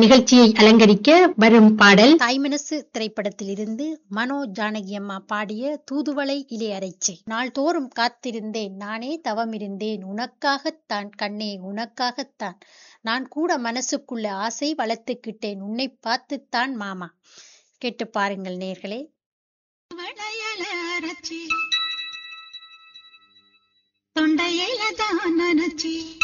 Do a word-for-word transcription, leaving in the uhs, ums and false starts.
நிகழ்ச்சியை அலங்கரிக்க வரும் பாடல் தாய்மனசு திரைப்படத்தில் இருந்து மனோ ஜானகி அம்மா பாடிய தூதுவளை இலையரைச்சி. நாள்தோறும் காத்திருந்தேன், நானே தவமிருந்தேன், உனக்காகத்தான் கண்ணே உனக்காகத்தான், நான் கூட மனசுக்குள்ள ஆசை வளர்த்துக்கிட்டேன், உன்னை பார்த்துத்தான் மாமா. கேட்டு பாருங்கள் நேர்களே. தொண்டையில தான் நினைச்சி